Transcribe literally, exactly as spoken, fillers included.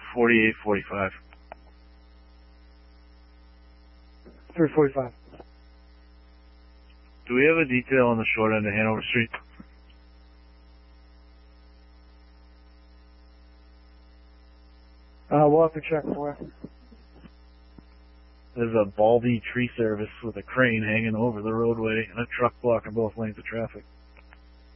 forty-eight forty-five. three forty-five. Do we have a detail on the short end of Hanover Street? Uh, we'll have to check for you. There's a Baldy tree service with a crane hanging over the roadway and a truck blocking both lanes of traffic.